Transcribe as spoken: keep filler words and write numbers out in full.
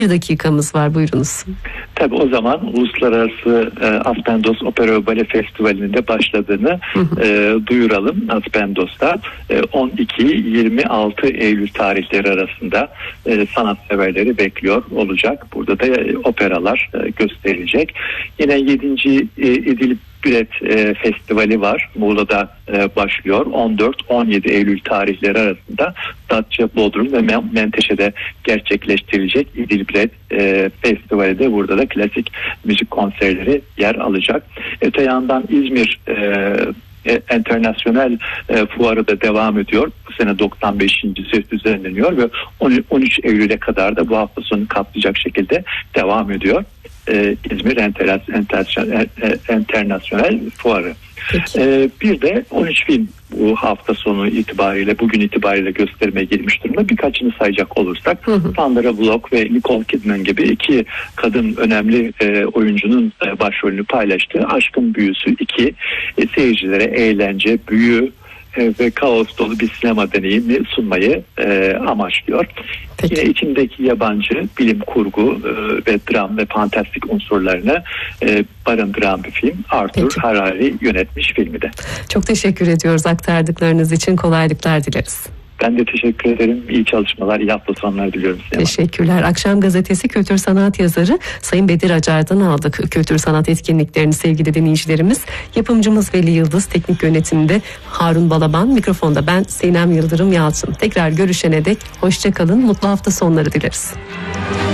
Bir dakikamız var, buyurunuz. Tabii o zaman Uluslararası e, Aspendos Opera ve Bale Festivali'nin de başladığını hı hı. E, duyuralım. Aspendos'ta e, on iki yirmi altı Eylül tarihleri arasında e, sanatseverleri bekliyor olacak. Burada da e, operalar e, gösterilecek. Yine yedinci E, İdil Biret e, Festivali var. Muğla'da e, başlıyor. on dört on yedi Eylül tarihleri arasında Datça, Bodrum ve Menteşe'de gerçekleştirilecek İdil Biret e, Festivali de burada da klasik müzik konserleri yer alacak. Öte yandan İzmir e, Enternasyonel e, fuarı da devam ediyor. Bu sene doksan beşincisi düzenleniyor ve on üç Eylül'e kadar da bu hafta sonu kaplayacak şekilde devam ediyor. Ee, İzmir Enternasyonel Fuarı. Ee, bir de on üç film bu hafta sonu itibariyle, bugün itibariyle gösterime girmiş durumda. Birkaçını sayacak olursak hı hı. Sandra Bullock ve Nicole Kidman gibi iki kadın önemli e, oyuncunun e, başrolünü paylaştığı Aşkın Büyüsü iki e, seyircilere eğlence, büyü ve kaos dolu bir sinema deneyimi sunmayı e, amaçlıyor. Peki. Yine içindeki yabancı bilim kurgu e, ve dram ve fantastik unsurlarını e, barındıran bir film. Arthur Peki. Harari yönetmiş filmi de. Çok teşekkür ediyoruz aktardıklarınız için, kolaylıklar dileriz. Ben de teşekkür ederim. İyi çalışmalar, iyi hafta sonları diliyorum size. Teşekkürler. Akşam Gazetesi kültür sanat yazarı Sayın Bedir Acar'dan aldık kültür sanat etkinliklerini sevgili dinleyicilerimiz. Yapımcımız Veli Yıldız, teknik yönetimde Harun Balaban, mikrofonda ben Sinem Yıldırım Yalçın. Tekrar görüşene dek hoşça kalın, mutlu hafta sonları dileriz.